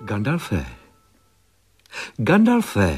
Gandalfe. Gandalfe.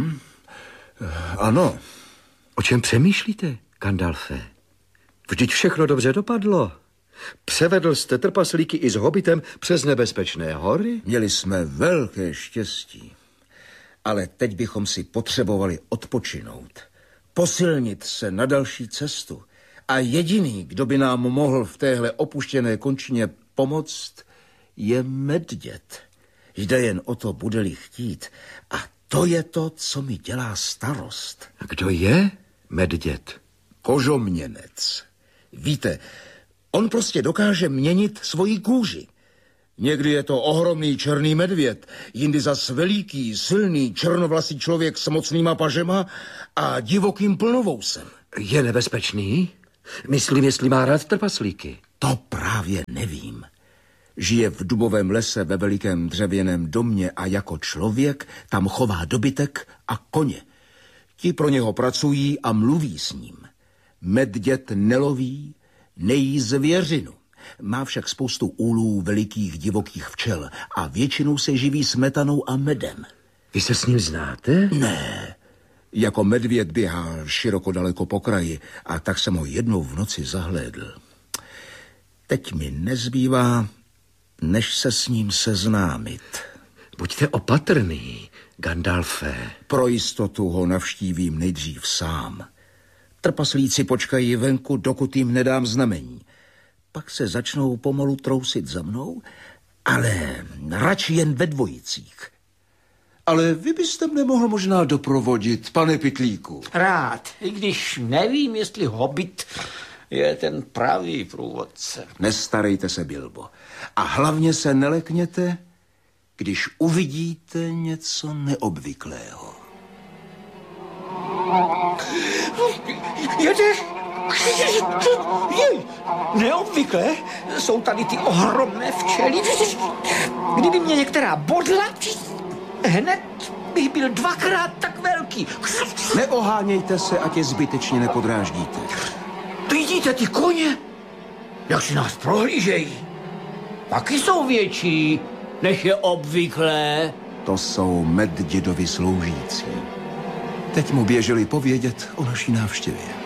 Ano. O čem přemýšlíte, Gandalfe? Vždyť všechno dobře dopadlo. Převedl jste trpaslíky i s hobitem přes nebezpečné hory? Měli jsme velké štěstí. Ale teď bychom si potřebovali odpočinout. Posilnit se na další cestu. A jediný, kdo by nám mohl v téhle opuštěné končině pomoct, je medvěd. Jde jen o to, bude-li chtít. A to je to, co mi dělá starost. A kdo je medvěd? Kožoměnec. Víte, on prostě dokáže měnit svoji kůži. Někdy je to ohromný černý medvěd, jindy zas veliký, silný, černovlasý člověk s mocnýma pažema a divokým plnovousem. Je nebezpečný? Myslím, jestli má rád trpaslíky. To právě nevím. Žije v dubovém lese ve velikém dřevěném domě a jako člověk tam chová dobytek a koně. Ti pro něho pracují a mluví s ním. Medvěd neloví, nejí zvěřinu. Má však spoustu úlů velikých divokých včel a většinou se živí smetanou a medem. Vy se s ním znáte? Ne. Jako medvěd běhá široko daleko po kraji a tak jsem ho jednou v noci zahlédl. Teď mi nezbývá, než se s ním seznámit. Buďte opatrný, Gandalfe. Pro jistotu ho navštívím nejdřív sám. Trpaslíci počkají venku, dokud jim nedám znamení. Pak se začnou pomalu trousit za mnou, ale radši jen ve dvojicích. Ale vy byste mne mohl možná doprovodit, pane Pytlíku. Rád, i když nevím, jestli hobit je ten pravý průvodce. Nestarejte se, Bilbo. A hlavně se nelekněte, když uvidíte něco neobvyklého. Jedeš? Jej, neobvyklé jsou tady ty ohromné včely. Kdyby mě některá bodla, hned bych byl dvakrát tak velký. Neohánějte se, ať je zbytečně nepodráždíte. Vidíte ty koně? Jak si nás prohlížejí. Taky jsou větší, než je obvyklé. To jsou medvědovi sloužící. Teď mu běželi povědět o naší návštěvě.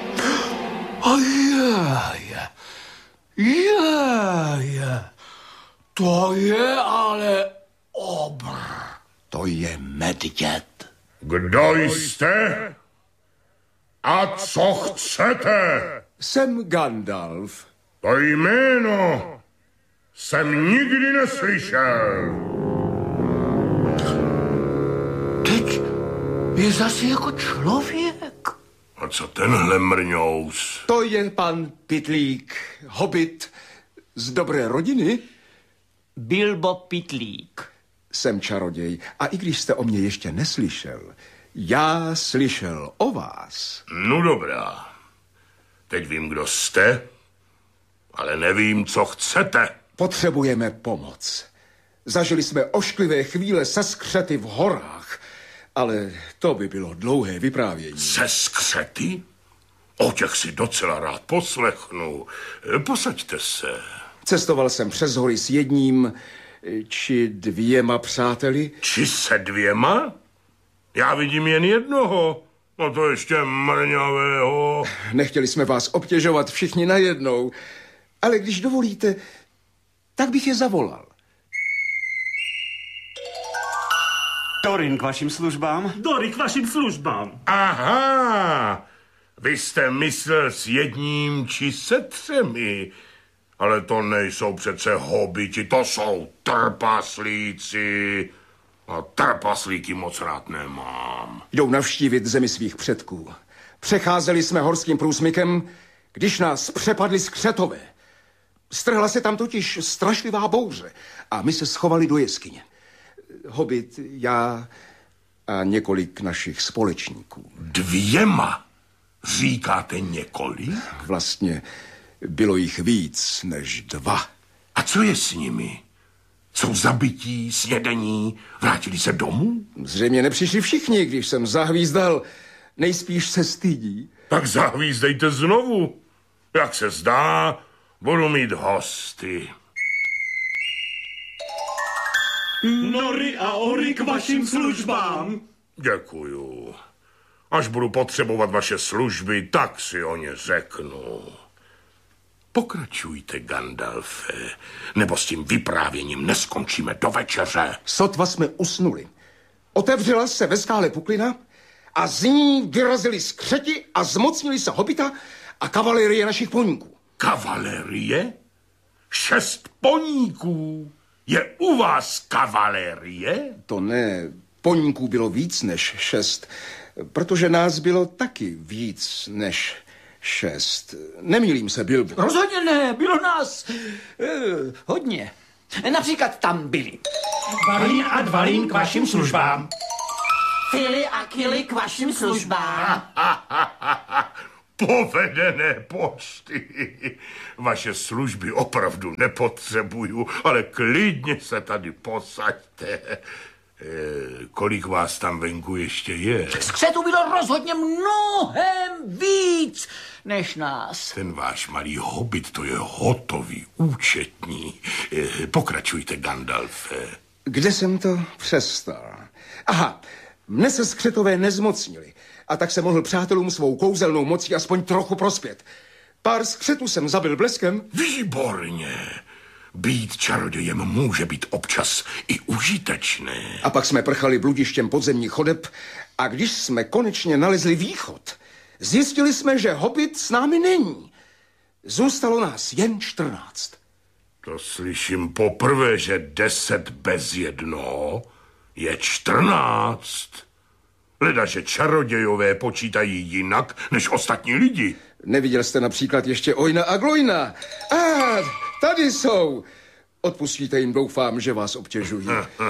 To je ale obr. To je medvěd. Kdo jste? A co chcete? Jsem Gandalf. To jméno jsem nikdy neslyšel. Teď je zase jako člověk. A co tenhle mrňous? To je pan Pytlík, hobit z dobré rodiny. Bilbo Pytlík. Jsem čaroděj a i když jste o mě ještě neslyšel, já slyšel o vás. No dobrá. Teď vím, kdo jste, ale nevím, co chcete. Potřebujeme pomoc. Zažili jsme ošklivé chvíle se skřety v horách, ale to by bylo dlouhé vyprávění. Se skřety? O těch si docela rád poslechnu. Posaďte se. Cestoval jsem přes hory s jedním či dvěma přáteli. Či se dvěma? Já vidím jen jednoho. No to ještě mrňavého. Nechtěli jsme vás obtěžovat všichni najednou, ale když dovolíte, tak bych je zavolal. Dorin k vašim službám. Dory k vašim službám. Aha, vy jste myslel s jedním či se třemi. Ale to nejsou přece hobiti, to jsou trpaslíci. A trpaslíky moc rád nemám. Jdou navštívit zemi svých předků. Přecházeli jsme horským průsmykem, když nás přepadli skřetové. Strhla se tam totiž strašlivá bouře a my se schovali do jeskyně. Hobit, já a několik našich společníků. Dvěma? Říkáte několik? Vlastně bylo jich víc než dva. A co je s nimi? Jsou zabití, snědení, vrátili se domů? Zřejmě nepřišli všichni, když jsem zahvízdal. Nejspíš se stydí. Tak zahvízdejte znovu. Jak se zdá, budu mít hosty. Nory a ory k vašim službám. Děkuju. Až budu potřebovat vaše služby, tak si o ně řeknu. Pokračujte, Gandalfe, nebo s tím vyprávěním neskončíme do večeře. Sotva jsme usnuli. Otevřela se ve skále puklina a z ní vyrazili skřeti a zmocnili se hobita a kavalerie našich poníků. Kavalerie? 6 poníků? Je u vás kavalerie? To ne, poníků bylo víc než 6, protože nás bylo taky víc než 6. Nemýlím se, Bilbo. Rozhodně ne, bylo nás hodně. Například tam byli Balín a Dvalín k vašim službám. Fili a Kili k vašim službám. Povedené počty. Vaše služby opravdu nepotřebuju, ale klidně se tady posaďte. Kolik vás tam venku ještě je? Skřetů bylo rozhodně mnohem víc než nás. Ten váš malý hobit, to je hotový účetní. Pokračujte, Gandalfe. Kde jsem to přestal? Aha, mne se skřetové nezmocnili a tak jsem mohl přátelům svou kouzelnou mocí aspoň trochu prospět. Pár skřetů jsem zabil bleskem. Výborně. Být čarodějem může být občas i užitečné. A pak jsme prchali bludištěm podzemních chodeb a když jsme konečně nalezli východ, zjistili jsme, že hobit s námi není. Zůstalo nás jen 14. To slyším poprvé, že 10 bez 1 je 14. Leda, že čarodějové počítají jinak než ostatní lidi. Neviděl jste například ještě Ojna a Glojna? Tady jsou. Odpustíte jim, doufám, že vás obtěžují.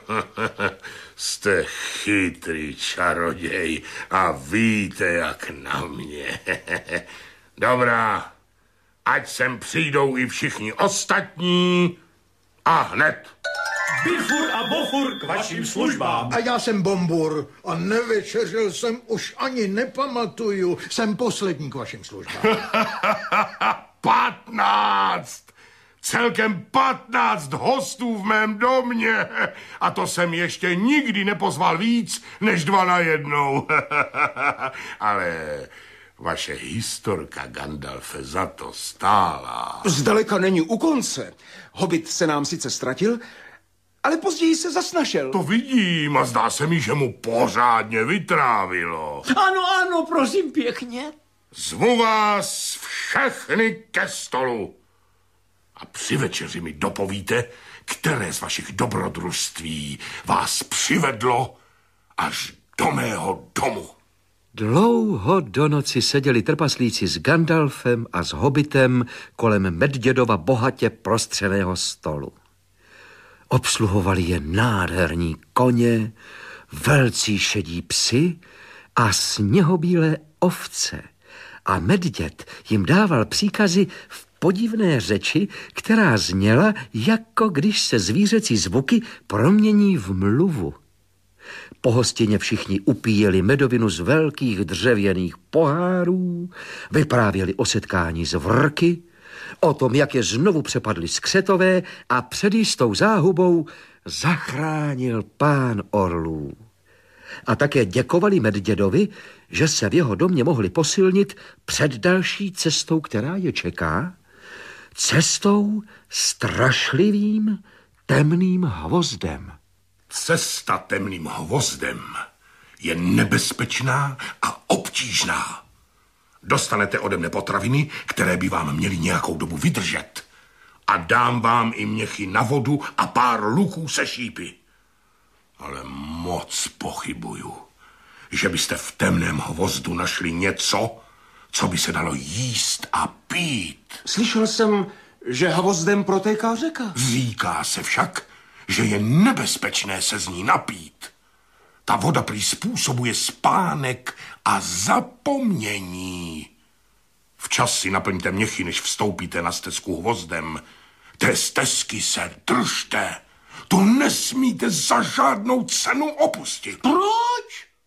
Jste chytrý čaroděj a víte, jak na mě. Dobrá, ať sem přijdou i všichni ostatní a hned. Bifur a Bofur k vašim službám. A já jsem Bombur a nevečeřil jsem už ani nepamatuju. Jsem poslední k vašim službám. 15! Celkem 15 hostů v mém domě. A to jsem ještě nikdy nepozval víc než 2 najednou. Ale vaše historka, Gandalfe, za to stála. Zdaleka není u konce. Hobit se nám sice ztratil, ale později se zas našel. To vidím a zdá se mi, že mu pořádně vytrávilo. Ano, prosím pěkně. Zvu vás všechny ke stolu. A při večeři mi dopovíte, které z vašich dobrodružství vás přivedlo až do mého domu. Dlouho do noci seděli trpaslíci s Gandalfem a s hobitem kolem Medvědova bohatě prostřeného stolu. Obsluhovali je nádherní koně, velcí šedí psi a sněhobílé ovce. A Medvěd jim dával příkazy v podivné řeči, která zněla, jako když se zvířecí zvuky promění v mluvu. Po hostině všichni upíjeli medovinu z velkých dřevěných pohárů, vyprávěli o setkání s vrky, o tom, jak je znovu přepadli skřetové a před jistou záhubou zachránil pán orlů. A také děkovali Medvědovi, že se v jeho domě mohli posilnit před další cestou, která je čeká, cestou strašlivým temným hvozdem. Cesta temným hvozdem je nebezpečná a obtížná. Dostanete ode mne potraviny, které by vám měly nějakou dobu vydržet. A dám vám i měchy na vodu a pár luků se šípy. Ale moc pochybuju, že byste v temném hvozdu našli něco, co by se dalo jíst a pít. Slyšel jsem, že hvozdem protéká řeka. Říká se však, že je nebezpečné se z ní napít. Ta voda prý způsobuje spánek a zapomnění. Včas si naplňte měchy, než vstoupíte na stezku hvozdem. Té stezky se držte. To nesmíte za žádnou cenu opustit. Proč?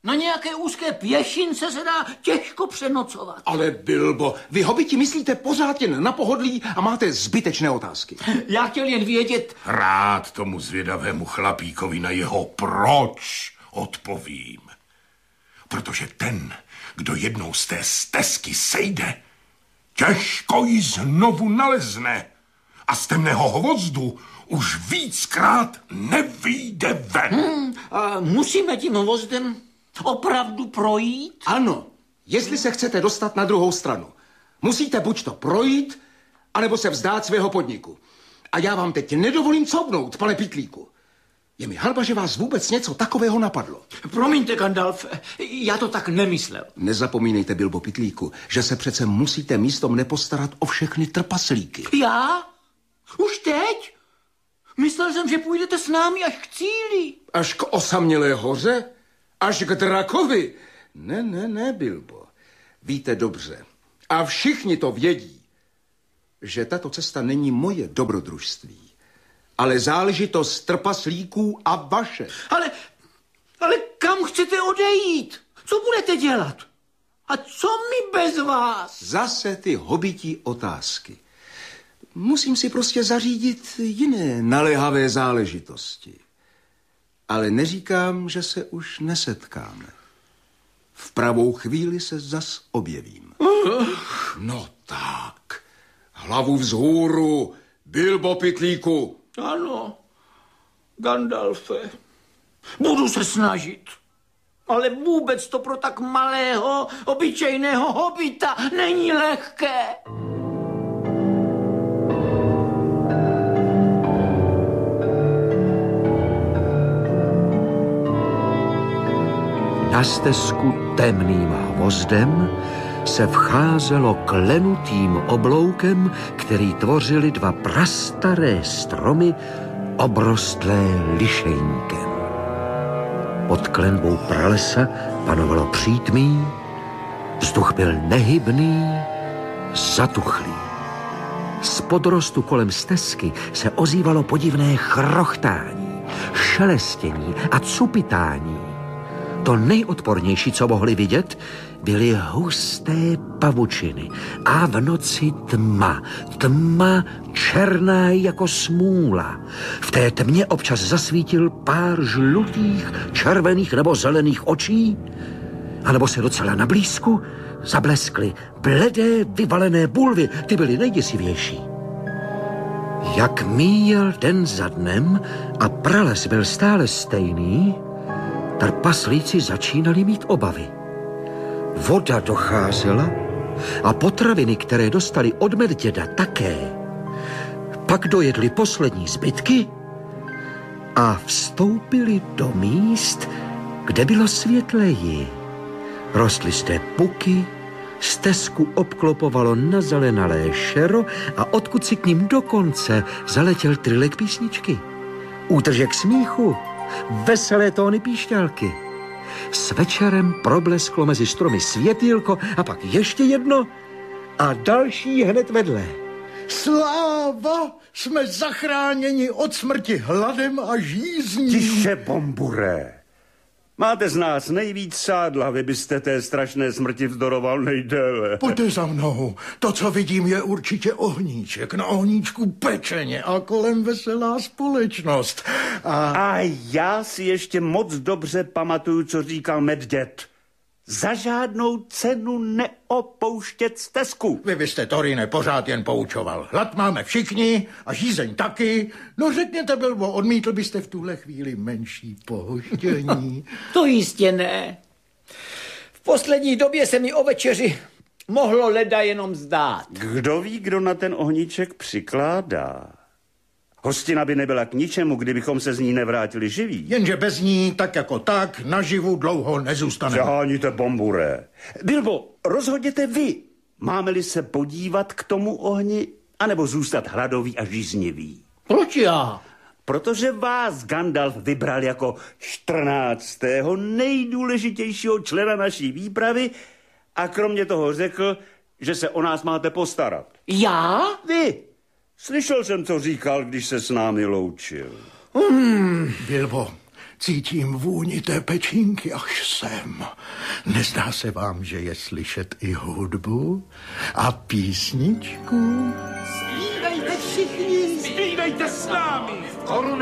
Na nějaké úzké pěšince se dá těžko přenocovat. Ale Bilbo, vy hobiti myslíte pořád jen na pohodlí a máte zbytečné otázky. Já chtěl jen vědět... Rád tomu zvědavému chlapíkovi na jeho proč odpovím. Protože ten, kdo jednou z té stezky sejde, těžko ji znovu nalezne a z temného hvozdu už víckrát nevyjde ven. A musíme tím hvozdem opravdu projít? Ano, jestli se chcete dostat na druhou stranu. Musíte buď to projít, anebo se vzdát svého podniku. A já vám teď nedovolím couvnout, pane Pytlíku. Je mi hanba, že vás vůbec něco takového napadlo. Promiňte, Gandalfe, já to tak nemyslel. Nezapomínejte, Bilbo Pytlíku, že se přece musíte místom mne postarat o všechny trpaslíky. Já? Už teď? Myslel jsem, že půjdete s námi až k cíli. Až k osamělé hoře? Až k drakovi? Ne, Bilbo. Víte dobře. A všichni to vědí, že tato cesta není moje dobrodružství, ale záležitost trpaslíků a vaše. Ale kam chcete odejít? Co budete dělat? A co my bez vás? Zase ty hobití otázky. Musím si prostě zařídit jiné naléhavé záležitosti. Ale neříkám, že se už nesetkáme. V pravou chvíli se zas objevím. No tak, hlavu vzhůru, Bilbo Pytlíku. Ano, Gandalfe, budu se snažit. Ale vůbec to pro tak malého, obyčejného hobita není lehké. Na stezku temným hvozdem se vcházelo klenutým obloukem, který tvořili dva prastaré stromy obrostlé lišejníkem. Pod klenbou pralesa panovalo přítmí, vzduch byl nehybný, zatuchlý. Z podrostu kolem stezky se ozývalo podivné chrochtání, šelestění a cupitání. To nejodpornější, co mohli vidět, byly husté pavučiny a v noci tma černá jako smůla. V té tmě občas zasvítil pár žlutých, červených nebo zelených očí, anebo se docela na blízku zableskly bledé, vyvalené bulvy, ty byly nejděsivější. Jak míjel den za dnem a prales byl stále stejný, trpaslíci začínali mít obavy. Voda docházela a potraviny, které dostali od medvěda, také. Pak dojedli poslední zbytky a vstoupili do míst, kde bylo světleji. Rostly zde puky, stezku obklopovalo nazelenalé šero a odkud si k ním dokonce zaletěl trylek písničky. Útržek smíchu, veselé tóny píšťalky. S večerem problesklo mezi stromy světýlko a pak ještě jedno a další hned vedle. Sláva! Jsme zachráněni od smrti hladem a žízní. Tiše, Bombure. Máte z nás nejvíc sádla, vy byste té strašné smrti vzdoroval nejdéle. Pojďte za mnou. To, co vidím, je určitě ohníček. Na ohníčku pečeně a kolem veselá společnost. A já si ještě moc dobře pamatuju, co říkal medvěd. Za žádnou cenu neopouštět stezku. Vy byste, Torine, pořád jen poučoval. Hlad máme všichni a žízeň taky. No řekněte, Bilbo, odmítl byste v tuhle chvíli menší pohoštění? To jistě ne. V poslední době se mi o večeři mohlo leda jenom zdát. Kdo ví, kdo na ten ohníček přikládá? Hostina by nebyla k ničemu, kdybychom se z ní nevrátili živí. Jenže bez ní, tak jako tak, naživu dlouho nezůstaneme. Přeháníte, Bombure. Bilbo, rozhodněte vy. Máme-li se podívat k tomu ohni, anebo zůstat hladový a žíznivý? Proč já? Protože vás Gandalf vybral jako 14. nejdůležitějšího člena naší výpravy a kromě toho řekl, že se o nás máte postarat. Já? Vy. Slyšel jsem, co říkal, když se s námi loučil. Bilbo, Cítím vůni té pečínky až sem. Nezdá se vám, že je slyšet i hudbu a písničku? Zpívejte všichni! Zpívejte s námi!